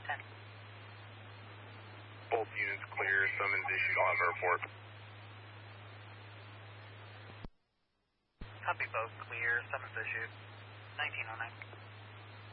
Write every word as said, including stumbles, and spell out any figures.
ten. Both units clear, summons issued, I'll have a report. Copy both, clear, summons issued. nineteen oh nine.